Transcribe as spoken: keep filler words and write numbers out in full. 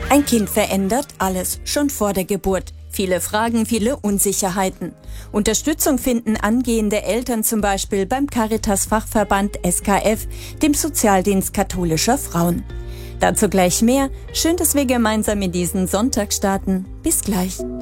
Ein Kind verändert alles, schon vor der Geburt. Viele Fragen, viele Unsicherheiten. Unterstützung finden angehende Eltern zum Beispiel beim Caritas-Fachverband S K F, dem Sozialdienst katholischer Frauen. Dazu gleich mehr. Schön, dass wir gemeinsam in diesen Sonntag starten. Bis gleich.